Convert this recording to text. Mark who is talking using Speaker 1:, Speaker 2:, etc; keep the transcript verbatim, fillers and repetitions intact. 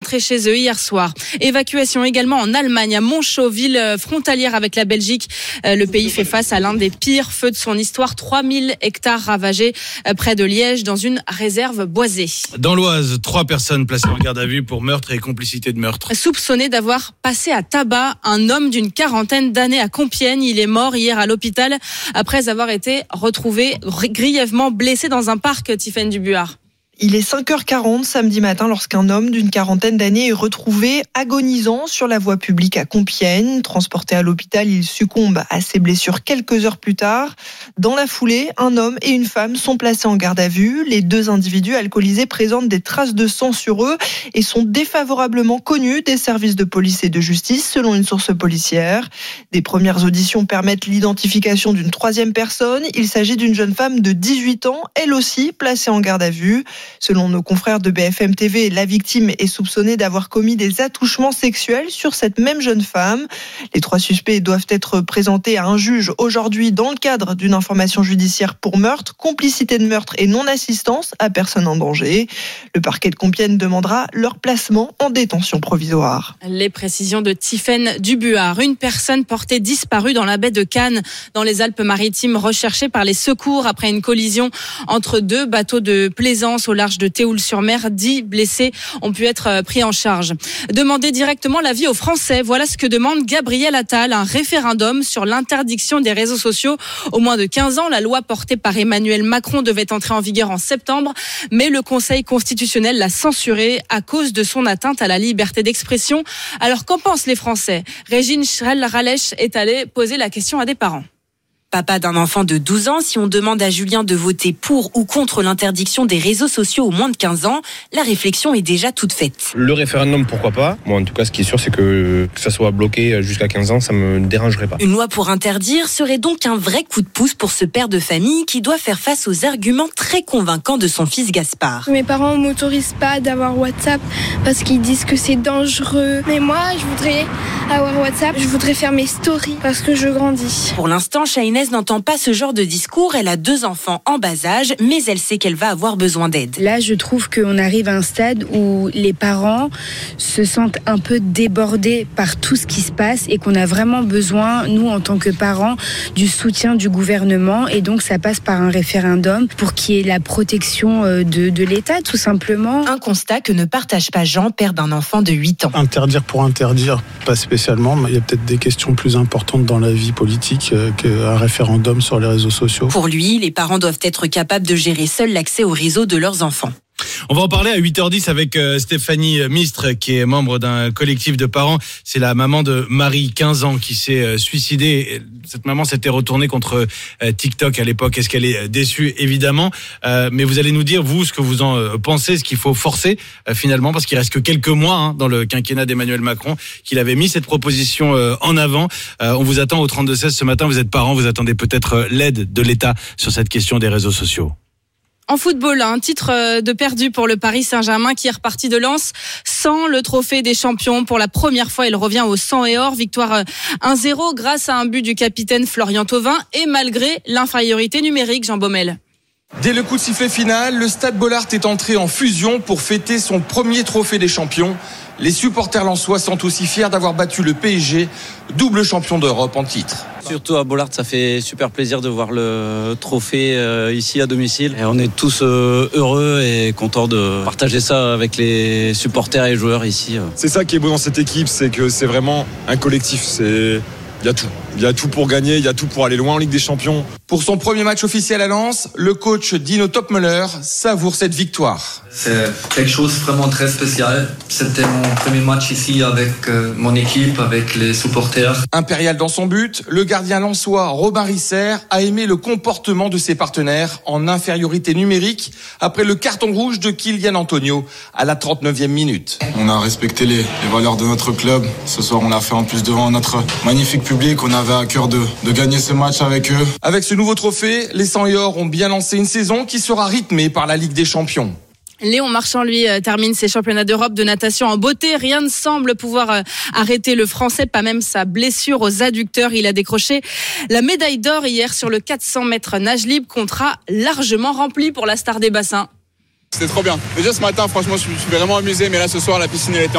Speaker 1: rentrés chez eux hier soir. Évacuation également en Allemagne, à Monchaux, ville frontalière avec la Belgique. Le pays fait face à l'un des pires feux de son histoire. trois mille hectares ravagés près de Liège dans une réserve boisée.
Speaker 2: Dans l'Oise, trois personnes placées en garde à vue pour meurtre et complicité de meurtre.
Speaker 1: Soupçonné d'avoir passé à tabac un homme d'une quarantaine d'années à Compiègne. Il est mort hier à l'hôpital après avoir été retrouvé grièvement blessé dans un parc. Tiffaine Dubuard.
Speaker 3: Il est cinq heures quarante samedi matin lorsqu'un homme d'une quarantaine d'années est retrouvé agonisant sur la voie publique à Compiègne. Transporté à l'hôpital, il succombe à ses blessures quelques heures plus tard. Dans la foulée, un homme et une femme sont placés en garde à vue. Les deux individus alcoolisés présentent des traces de sang sur eux et sont défavorablement connus des services de police et de justice, selon une source policière. Des premières auditions permettent l'identification d'une troisième personne. Il s'agit d'une jeune femme de dix-huit ans, elle aussi placée en garde à vue. Selon nos confrères de B F M T V, la victime est soupçonnée d'avoir commis des attouchements sexuels sur cette même jeune femme. Les trois suspects doivent être présentés à un juge aujourd'hui dans le cadre d'une information judiciaire pour meurtre, complicité de meurtre et non-assistance à personne en danger. Le parquet de Compiègne demandera leur placement en détention provisoire.
Speaker 1: Les précisions de Tiffaine Dubuard. Une personne portée disparue dans la baie de Cannes, dans les Alpes-Maritimes, recherchée par les secours après une collision entre deux bateaux de plaisance au large de Théoul-sur-Mer. Dix blessés ont pu être pris en charge. Demander directement l'avis aux Français. Voilà ce que demande Gabriel Attal. Un référendum sur l'interdiction des réseaux sociaux aux moins de quinze ans. La loi portée par Emmanuel Macron devait entrer en vigueur en septembre, mais le Conseil constitutionnel l'a censurée à cause de son atteinte à la liberté d'expression. Alors qu'en pensent les Français ? Régine Schrell-Ralech est allée poser la question à des parents.
Speaker 4: Papa d'un enfant de douze ans, si on demande à Julien de voter pour ou contre l'interdiction des réseaux sociaux aux moins de quinze ans, la réflexion est déjà toute faite.
Speaker 5: Le référendum, pourquoi pas ? Moi, en tout cas, ce qui est sûr, c'est que que ça soit bloqué jusqu'à quinze ans, ça me dérangerait pas.
Speaker 4: Une loi pour interdire serait donc un vrai coup de pouce pour ce père de famille qui doit faire face aux arguments très convaincants de son fils Gaspard.
Speaker 6: Mes parents ne m'autorisent pas d'avoir WhatsApp parce qu'ils disent que c'est dangereux. Mais moi, je voudrais avoir WhatsApp, je voudrais faire mes stories parce que je grandis.
Speaker 4: Pour l'instant, Shahinez n'entend pas ce genre de discours. Elle a deux enfants en bas âge, mais elle sait qu'elle va avoir besoin d'aide.
Speaker 7: Là, je trouve qu'on arrive à un stade où les parents se sentent un peu débordés par tout ce qui se passe et qu'on a vraiment besoin, nous, en tant que parents, du soutien du gouvernement. Et donc, ça passe par un référendum pour qu'il y ait la protection de, de l'État, tout simplement.
Speaker 4: Un constat que ne partage pas Jean, père d'un enfant de huit ans.
Speaker 8: Interdire pour interdire, pas spécialement, mais il y a peut-être des questions plus importantes dans la vie politique qu'un référendum sur les réseaux sociaux.
Speaker 4: Pour lui, les parents doivent être capables de gérer seuls l'accès au réseau de leurs enfants.
Speaker 2: On va en parler à huit heures dix avec euh, Stéphanie Mistre, qui est membre d'un collectif de parents. C'est la maman de Marie, quinze ans, qui s'est euh, suicidée. Cette maman s'était retournée contre euh, TikTok à l'époque. Est-ce qu'elle est déçue ? Évidemment. Euh, mais vous allez nous dire, vous, ce que vous en euh, pensez, ce qu'il faut forcer euh, finalement, parce qu'il reste que quelques mois hein, dans le quinquennat d'Emmanuel Macron, qu'il avait mis cette proposition euh, en avant. Euh, on vous attend au trente-deux seize ce matin. Vous êtes parents, vous attendez peut-être l'aide de l'État sur cette question des réseaux sociaux.
Speaker 1: En football, un titre de perdu pour le Paris Saint-Germain qui est reparti de Lens sans le trophée des champions. Pour la première fois, il revient au sang et or. Victoire un zéro grâce à un but du capitaine Florian Thauvin et malgré l'infériorité numérique, Jean Baumel.
Speaker 9: Dès le coup de sifflet final, le Stade Bollaert est entré en fusion pour fêter son premier trophée des champions. Les supporters lensois sont aussi fiers d'avoir battu le P S G, double champion d'Europe en titre.
Speaker 10: Surtout à Bollaert, ça fait super plaisir de voir le trophée euh, ici à domicile. Et on est tous euh, heureux et contents de partager ça avec les supporters et les joueurs ici.
Speaker 11: C'est ça qui est beau dans cette équipe, c'est que c'est vraiment un collectif. C'est... Il y a tout. Il y a tout pour gagner, il y a tout pour aller loin en Ligue des Champions.
Speaker 9: Pour son premier match officiel à Lens, le coach Dino Topmöller savoure cette victoire.
Speaker 12: C'est quelque chose de vraiment très spécial. C'était mon premier match ici avec euh, mon équipe, avec les supporters.
Speaker 9: Impérial dans son but, le gardien lensois Robin Risser a aimé le comportement de ses partenaires en infériorité numérique après le carton rouge de Kylian Antonio à la trente-neuvième minute.
Speaker 13: On a respecté les, les valeurs de notre club. Ce soir, on l'a fait en plus devant notre magnifique public. On avait à cœur de, de gagner ce match avec eux.
Speaker 9: Avec ce nouveau trophée, les cent et or ont bien lancé une saison qui sera rythmée par la Ligue des Champions.
Speaker 1: Léon Marchand, lui, termine ses championnats d'Europe de natation en beauté. Rien ne semble pouvoir arrêter le Français, pas même sa blessure aux adducteurs. Il a décroché la médaille d'or hier sur le quatre cents mètres nage libre, contrat largement rempli pour la star des bassins.
Speaker 14: C'était trop bien. Déjà ce matin, franchement, je me suis vraiment amusé, mais là ce soir, la piscine elle était